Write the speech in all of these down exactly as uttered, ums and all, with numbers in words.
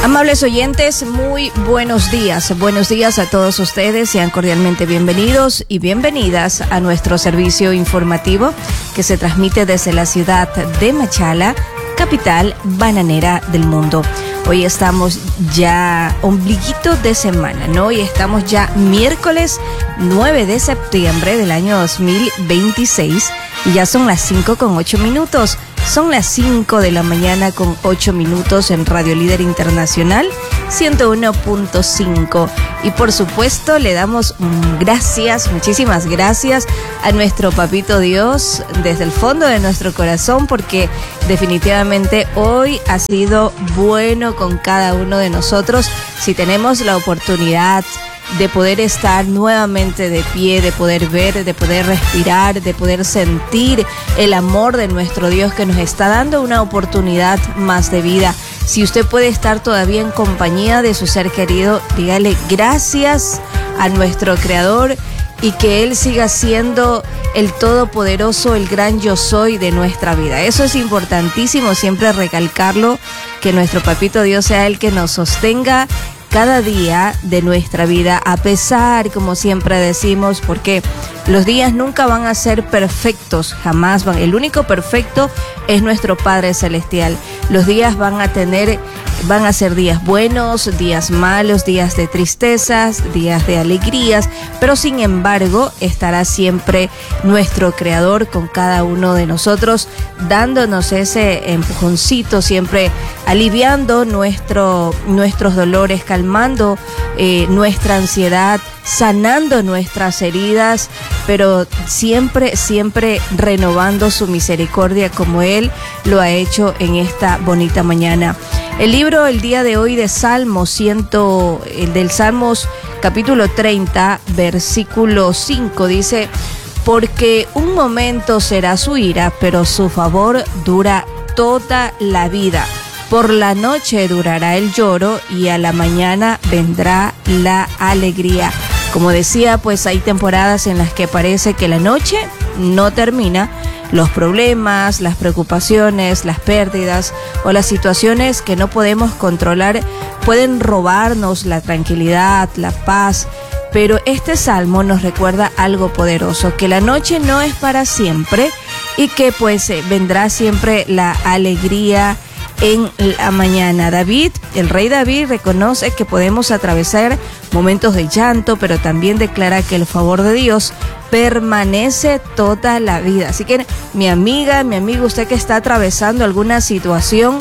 Amables oyentes, muy buenos días. Buenos días a todos ustedes. Sean cordialmente bienvenidos y bienvenidas a nuestro servicio informativo que se transmite desde la ciudad de Machala, capital bananera del mundo. Hoy estamos ya ombliguito de semana, ¿no? Hoy estamos ya miércoles nueve de septiembre del año dos mil veintiséis y ya son las cinco con ocho minutos. Son las cinco de la mañana con ocho minutos en Radio Líder Internacional ciento uno punto cinco. Y por supuesto le damos gracias, muchísimas gracias a nuestro Papito Dios desde el fondo de nuestro corazón, porque definitivamente hoy ha sido bueno con cada uno de nosotros. Si tenemos la oportunidad de poder estar nuevamente de pie, de poder ver, de poder respirar, de poder sentir el amor de nuestro Dios que nos está dando una oportunidad más de vida. Si usted puede estar todavía en compañía de su ser querido, dígale gracias a nuestro Creador y que Él siga siendo el todopoderoso, el gran yo soy de nuestra vida. Eso es importantísimo, siempre recalcarlo, que nuestro Papito Dios sea el que nos sostenga cada día de nuestra vida, a pesar, como siempre decimos, porque los días nunca van a ser perfectos, jamás van. El único perfecto es nuestro Padre Celestial. Los días van a tener, van a ser días buenos, días malos, días de tristezas, días de alegrías, pero sin embargo estará siempre nuestro Creador con cada uno de nosotros, dándonos ese empujoncito, siempre aliviando nuestro, nuestros dolores, calmando eh, nuestra ansiedad, sanando nuestras heridas, pero siempre, siempre renovando su misericordia como Él lo ha hecho en esta bonita mañana. El libro el día de hoy de Salmos, ciento, el del Salmos capítulo treinta, versículo cinco, dice: porque un momento será su ira, pero su favor dura toda la vida. Por la noche durará el lloro y a la mañana vendrá la alegría. Como decía, pues hay temporadas en las que parece que la noche no termina. Los problemas, las preocupaciones, las pérdidas o las situaciones que no podemos controlar pueden robarnos la tranquilidad, la paz. Pero este salmo nos recuerda algo poderoso, que la noche no es para siempre y que pues eh, vendrá siempre la alegría en la mañana. David, el rey David, reconoce que podemos atravesar momentos de llanto, pero también declara que el favor de Dios permanece toda la vida. Así que mi amiga, mi amigo, usted que está atravesando alguna situación,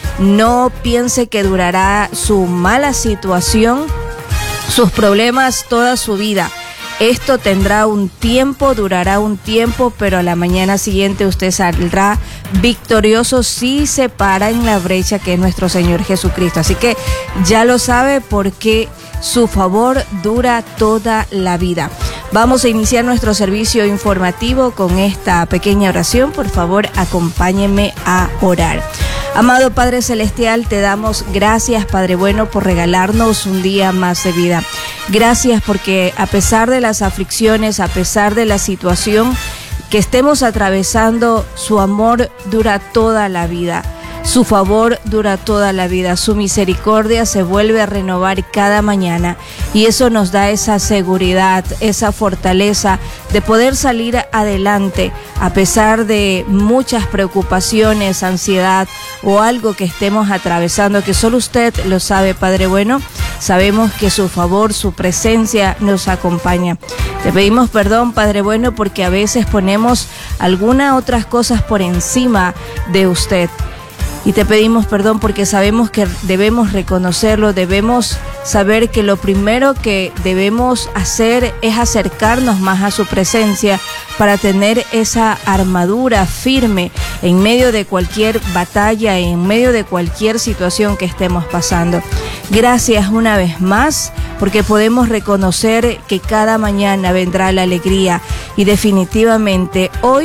no piense que durará su mala situación, sus problemas toda su vida. Esto tendrá un tiempo, durará un tiempo, pero a la mañana siguiente usted saldrá victorioso si se para en la brecha que es nuestro Señor Jesucristo. Así que ya lo sabe, porque su favor dura toda la vida. Vamos a iniciar nuestro servicio informativo con esta pequeña oración. Por favor, acompáñenme a orar. Amado Padre Celestial, te damos gracias, Padre bueno, por regalarnos un día más de vida. Gracias porque a pesar de las aflicciones, a pesar de la situación que estemos atravesando, su amor dura toda la vida. Su favor dura toda la vida, su misericordia se vuelve a renovar cada mañana y eso nos da esa seguridad, esa fortaleza de poder salir adelante a pesar de muchas preocupaciones, ansiedad o algo que estemos atravesando, que solo usted lo sabe, Padre bueno. Sabemos que su favor, su presencia nos acompaña. Te pedimos perdón, Padre bueno, porque a veces ponemos algunas otras cosas por encima de usted. Y te pedimos perdón porque sabemos que debemos reconocerlo, debemos saber que lo primero que debemos hacer es acercarnos más a su presencia para tener esa armadura firme en medio de cualquier batalla, en medio de cualquier situación que estemos pasando. Gracias una vez más porque podemos reconocer que cada mañana vendrá la alegría y definitivamente hoy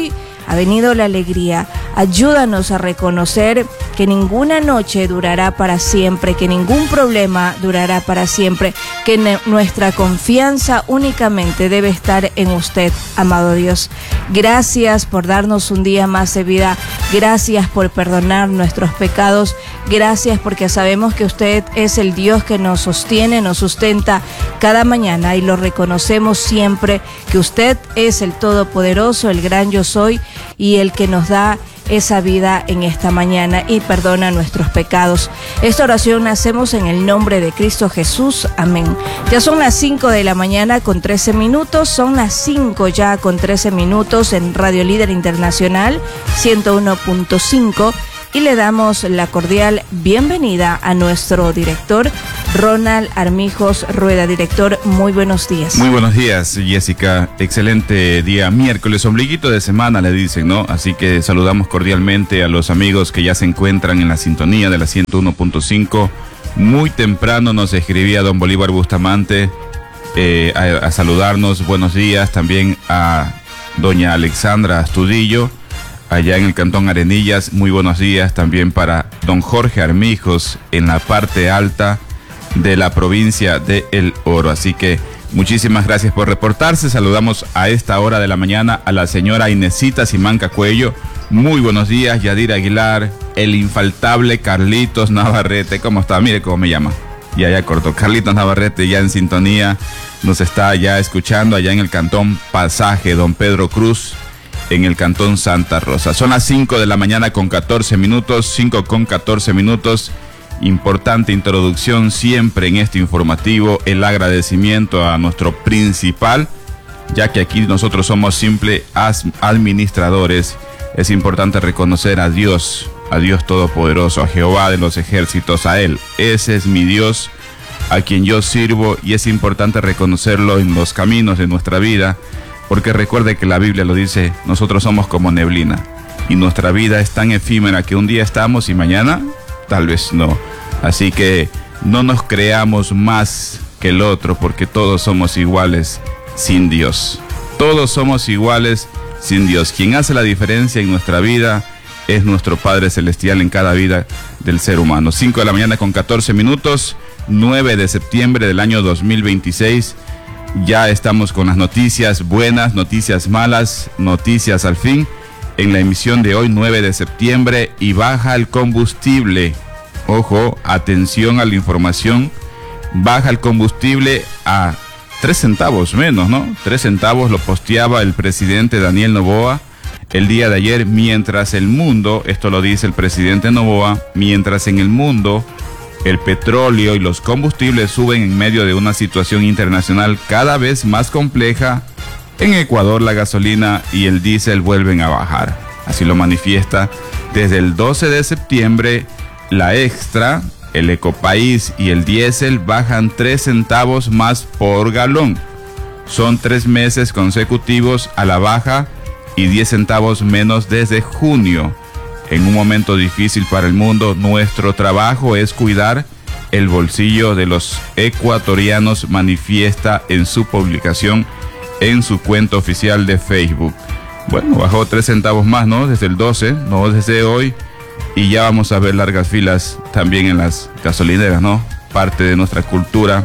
ha venido la alegría. Ayúdanos a reconocer que ninguna noche durará para siempre, que ningún problema durará para siempre, que ne- nuestra confianza únicamente debe estar en usted, amado Dios. Gracias por darnos un día más de vida. Gracias por perdonar nuestros pecados. Gracias porque sabemos que usted es el Dios que nos sostiene, nos sustenta cada mañana y lo reconocemos siempre, que usted es el Todopoderoso, el gran yo soy y el que nos da esa vida en esta mañana y perdona nuestros pecados. Esta oración la hacemos en el nombre de Cristo Jesús. Amén. Ya son las cinco de la mañana con trece minutos, son las cinco ya con trece minutos en Radio Líder Internacional ciento uno punto cinco y le damos la cordial bienvenida a nuestro director Ronald Armijos Rueda. Director, muy buenos días. Muy buenos días, Jessica. Excelente día miércoles, ombliguito de semana le dicen, ¿no? Así que saludamos cordialmente a los amigos que ya se encuentran en la sintonía de la ciento uno punto cinco. Muy temprano nos escribía don Bolívar Bustamante eh, a, a saludarnos. Buenos días también a doña Alexandra Astudillo, allá en el Cantón Arenillas. Muy buenos días también para don Jorge Armijos en la parte alta de la provincia de El Oro. Así que muchísimas gracias por reportarse. Saludamos a esta hora de la mañana a la señora Inesita Simanca Cuello. Muy buenos días, Yadira Aguilar, el infaltable Carlitos Navarrete. ¿Cómo está? Mire cómo me llama. Ya, ya cortó. Carlitos Navarrete ya en sintonía. Nos está ya escuchando allá en el Cantón Pasaje, don Pedro Cruz, en el Cantón Santa Rosa. Son las cinco de la mañana con catorce minutos, cinco con catorce minutos. Importante introducción siempre en este informativo, el agradecimiento a nuestro principal, ya que aquí nosotros somos simples administradores. Es importante reconocer a Dios, a Dios Todopoderoso, a Jehová de los ejércitos, a Él. Ese es mi Dios, a quien yo sirvo, y es importante reconocerlo en los caminos de nuestra vida, porque recuerde que la Biblia lo dice, nosotros somos como neblina, y nuestra vida es tan efímera que un día estamos y mañana tal vez no. Así que no nos creamos más que el otro, porque todos somos iguales sin Dios. Todos somos iguales sin Dios. Quien hace la diferencia en nuestra vida es nuestro Padre Celestial en cada vida del ser humano. cinco de la mañana con catorce minutos, nueve de septiembre del año dos mil veintiséis. Ya estamos con las noticias buenas, noticias malas, noticias al fin. En la emisión de hoy, nueve de septiembre, y baja el combustible. Ojo, atención a la información. Baja el combustible a tres centavos menos, ¿no? Tres centavos lo posteaba el presidente Daniel Noboa el día de ayer, mientras el mundo, esto lo dice el presidente Noboa, mientras en el mundo el petróleo y los combustibles suben en medio de una situación internacional cada vez más compleja. En Ecuador la gasolina y el diésel vuelven a bajar. Así lo manifiesta desde el doce de septiembre. La extra, el Ecopaís y el diésel bajan tres centavos más por galón. Son tres meses consecutivos a la baja y diez centavos menos desde junio. En un momento difícil para el mundo, nuestro trabajo es cuidar el bolsillo de los ecuatorianos, manifiesta en su publicación en su cuenta oficial de Facebook. Bueno, bajó tres centavos más, ¿no? Desde el doce, no desde hoy. Y ya vamos a ver largas filas también en las gasolineras, ¿no? Parte de nuestra cultura,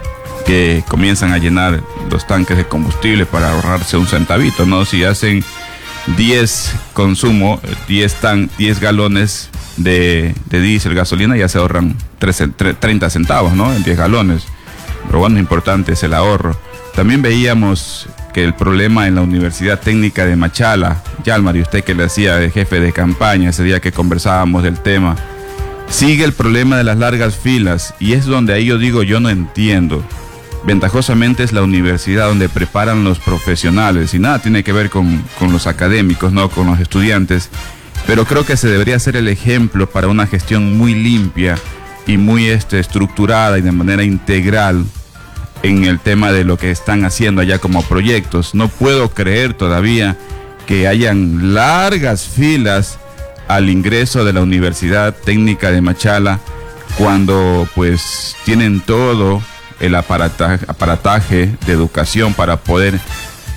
que comienzan a llenar los tanques de combustible para ahorrarse un centavito, ¿no? Si hacen diez consumo, diez, tan, diez galones de, de diésel, gasolina, ya se ahorran treinta centavos, ¿no? En diez galones. Pero bueno, importante es el ahorro. También veíamos que el problema en la Universidad Técnica de Machala, Yalmar, y usted que le hacía de jefe de campaña ese día que conversábamos del tema, sigue el problema de las largas filas, y es donde ahí yo digo, yo no entiendo. Ventajosamente es la universidad donde preparan los profesionales, y nada tiene que ver con, con los académicos, no con los estudiantes, pero creo que se debería ser el ejemplo para una gestión muy limpia y muy este, estructurada y de manera integral en el tema de lo que están haciendo allá como proyectos. No puedo creer todavía que hayan largas filas al ingreso de la Universidad Técnica de Machala, cuando pues tienen todo el aparataje, aparataje de educación para poder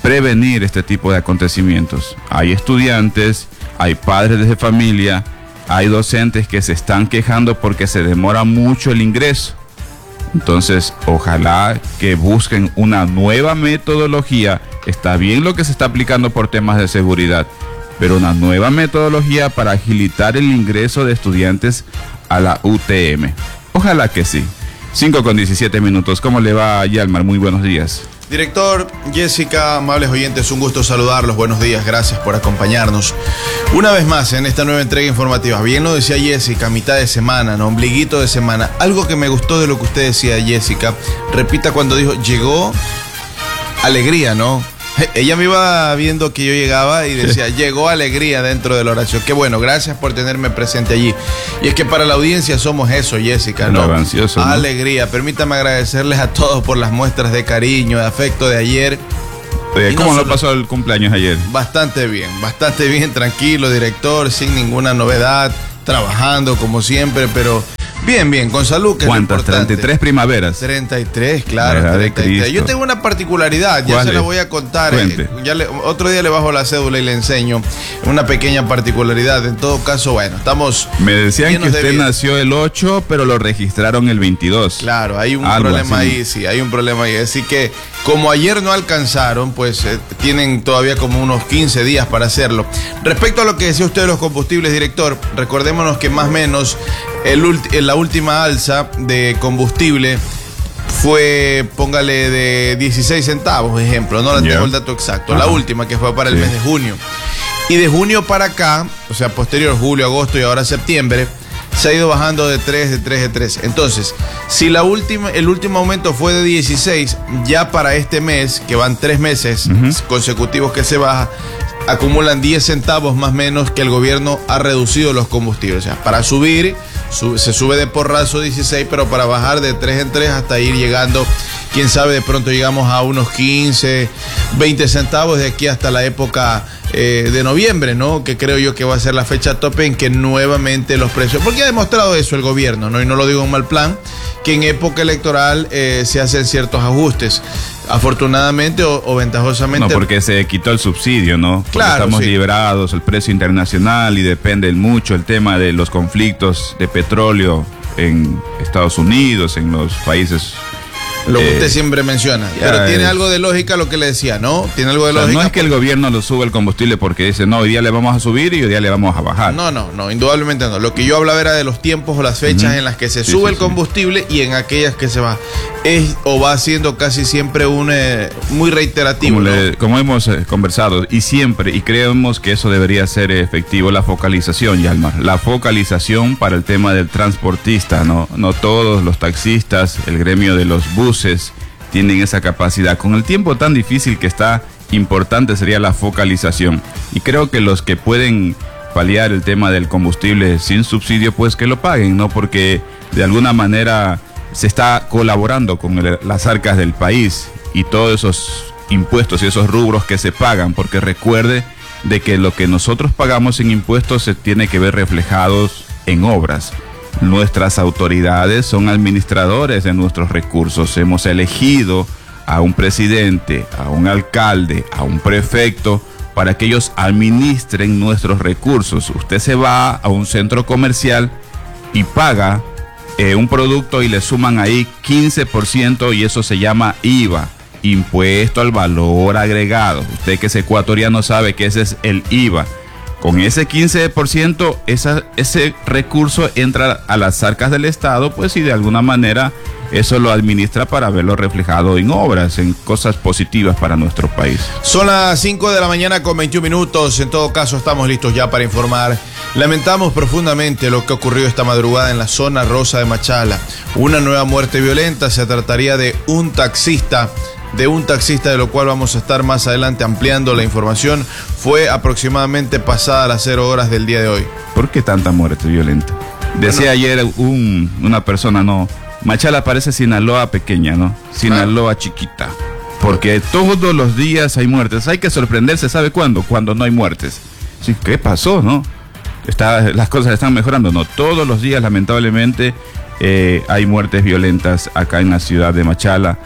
prevenir este tipo de acontecimientos. Hay estudiantes, hay padres de familia, hay docentes que se están quejando porque se demora mucho el ingreso. Entonces, ojalá que busquen una nueva metodología. Está bien lo que se está aplicando por temas de seguridad, pero una nueva metodología para agilitar el ingreso de estudiantes a la U T M. Ojalá que sí. cinco con diecisiete minutos. ¿Cómo le va, Yalmar? Muy buenos días. Director, Jessica, amables oyentes, un gusto saludarlos. Buenos días, gracias por acompañarnos una vez más en esta nueva entrega informativa. Bien lo decía Jessica, mitad de semana, ¿no? Ombliguito de semana. Algo que me gustó de lo que usted decía, Jessica, repita cuando dijo, llegó alegría, ¿no? Ella me iba viendo que yo llegaba y decía, llegó alegría dentro de la oración. Qué bueno, gracias por tenerme presente allí. Y es que para la audiencia somos eso, Jessica, ¿no? No, ansioso, ¿no? Alegría. Permítame agradecerles a todos por las muestras de cariño, de afecto de ayer. Eh, ¿Cómo lo pasó el cumpleaños ayer? Bastante bien, bastante bien, tranquilo, director, sin ninguna novedad, trabajando como siempre, pero... Bien, bien, con salud, que ¿Cuántas? treinta y tres primaveras. treinta y tres, claro. treinta y tres. Yo tengo una particularidad, ya se la voy a contar. Eh, ya le, otro día le bajo la cédula y le enseño una pequeña particularidad. En todo caso, bueno, estamos... Me decían que usted nació el ocho, pero lo registraron el veintidós. Claro, hay un Algo problema así. ahí, sí, hay un problema ahí. Así que, como ayer no alcanzaron, pues eh, tienen todavía como unos quince días para hacerlo. Respecto a lo que decía usted de los combustibles, director, recordémonos que más o menos el, el la última alza de combustible fue, póngale, de dieciséis centavos, ejemplo, no le tengo yeah. el dato exacto. Ajá. La última, que fue para el sí. mes de junio. Y de junio para acá, o sea, posterior, julio, agosto y ahora septiembre, se ha ido bajando de tres, de tres, de tres. Entonces, si la última, el último aumento fue de dieciséis, ya para este mes, que van tres meses uh-huh. consecutivos que se baja, acumulan diez centavos más o menos que el gobierno ha reducido los combustibles. O sea, para subir, sube, se sube de porrazo dieciséis, pero para bajar de tres en tres hasta ir llegando, quién sabe, de pronto llegamos a unos quince, veinte centavos de aquí hasta la época eh, de noviembre, ¿no? Que creo yo que va a ser la fecha tope en que nuevamente los precios, porque ha demostrado eso el gobierno, ¿no? Y no lo digo en mal plan, que en época electoral eh, se hacen ciertos ajustes. Afortunadamente o, o ventajosamente. No, porque se quitó el subsidio, ¿no? Porque claro, estamos sí. liberados, el precio internacional, y depende mucho el tema de los conflictos de petróleo en Estados Unidos, en los países. Lo que eh, usted siempre menciona. Pero tiene es, algo de lógica lo que le decía, ¿no? Tiene algo de o sea, lógica. No es que el gobierno lo sube el combustible porque dice, no, hoy día le vamos a subir y hoy día le vamos a bajar. No, no, no, indudablemente no. Lo que yo hablaba era de los tiempos o las fechas uh-huh. en las que se sí, sube sí, el combustible sí. y en aquellas que se va. Es o va siendo casi siempre un eh, muy reiterativo. Como, ¿no? le, como hemos eh, conversado, y siempre, y creemos que eso debería ser efectivo, la focalización, Yalmar. La focalización para el tema del transportista, ¿no? No todos los taxistas, el gremio de los buses tienen esa capacidad. Con el tiempo tan difícil que está, importante sería la focalización. Y creo que los que pueden paliar el tema del combustible sin subsidio, pues que lo paguen, ¿no? Porque de alguna manera se está colaborando con el, las arcas del país y todos esos impuestos y esos rubros que se pagan, porque recuerde de que lo que nosotros pagamos en impuestos se tiene que ver reflejados en obras. Nuestras autoridades son administradores de nuestros recursos. Hemos elegido a un presidente, a un alcalde, a un prefecto para que ellos administren nuestros recursos. Usted se va a un centro comercial y paga eh, un producto y le suman ahí quince por ciento y eso se llama I V A, impuesto al valor agregado. Usted que es ecuatoriano sabe que ese es el I V A. Con ese quince por ciento, esa, ese recurso entra a las arcas del Estado, pues, y de alguna manera eso lo administra para verlo reflejado en obras, en cosas positivas para nuestro país. Son las cinco de la mañana con veintiún minutos. En todo caso, estamos listos ya para informar. Lamentamos profundamente lo que ocurrió esta madrugada en la zona rosa de Machala. Una nueva muerte violenta. Se trataría de un taxista. de un taxista, de lo cual vamos a estar más adelante ampliando la información. Fue aproximadamente pasada las cero horas del día de hoy. ¿Por qué tanta muerte violenta? Decía bueno, ayer un, una persona, no, Machala parece Sinaloa pequeña, ¿no? Sinaloa chiquita. Porque todos los días hay muertes. Hay que sorprenderse, ¿sabe cuándo? Cuando no hay muertes. Sí, ¿qué pasó, no? Está, las cosas están mejorando, no. Todos los días, lamentablemente, eh, hay muertes violentas acá en la ciudad de Machala.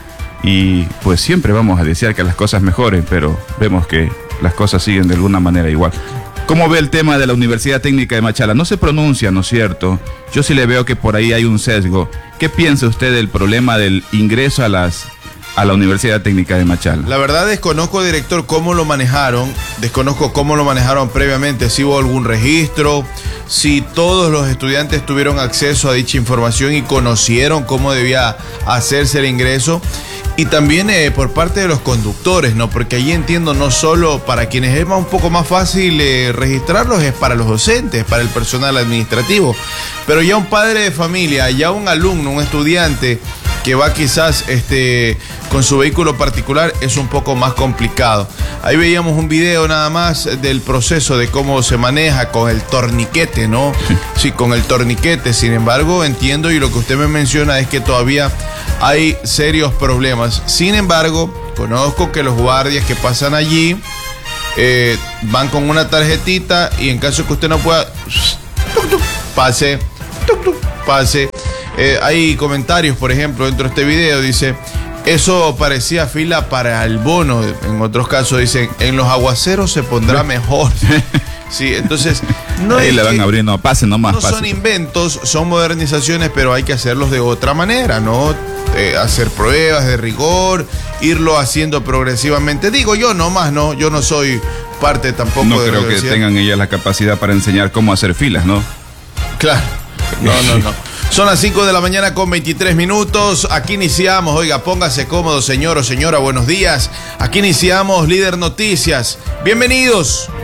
y pues siempre vamos a desear que las cosas mejoren, pero vemos que las cosas siguen de alguna manera igual. ¿Cómo ve el tema de la Universidad Técnica de Machala? No se pronuncia, ¿no es cierto? Yo sí le veo que por ahí hay un sesgo. ¿Qué piensa usted del problema del ingreso a las a la Universidad Técnica de Machala? La verdad desconozco, director, cómo lo manejaron, desconozco cómo lo manejaron previamente, si hubo algún registro, si todos los estudiantes tuvieron acceso a dicha información y conocieron cómo debía hacerse el ingreso. Y también eh, por parte de los conductores, ¿no? Porque ahí entiendo, no solo para quienes es más, un poco más fácil eh, registrarlos, es para los docentes, para el personal administrativo. Pero ya un padre de familia, ya un alumno, un estudiante que va quizás este, con su vehículo particular, es un poco más complicado. Ahí veíamos un video nada más del proceso de cómo se maneja con el torniquete, ¿no? Sí, con el torniquete. Sin embargo, entiendo, y lo que usted me menciona es que todavía hay serios problemas. Sin embargo, conozco que los guardias que pasan allí eh, van con una tarjetita y en caso que usted no pueda, tuc, tuc, pase, tuc, tuc, pase. Eh, hay comentarios, por ejemplo, dentro de este video, dice, eso parecía fila para el bono. En otros casos dicen, en los aguaceros se pondrá mejor. Sí, entonces no ahí es le van que, abriendo, pase nomás. no pase. son inventos, son modernizaciones, pero hay que hacerlos de otra manera, ¿no? Eh, hacer pruebas de rigor, irlo haciendo progresivamente. Digo yo nomás, ¿no? Yo no soy parte tampoco No de creo la que tengan ellas la capacidad para enseñar cómo hacer filas, ¿no? Claro, no, no, no. Son las cinco de la mañana con veintitrés minutos. Aquí iniciamos, oiga, póngase cómodo, señor o señora, buenos días. Aquí iniciamos Líder Noticias. Bienvenidos.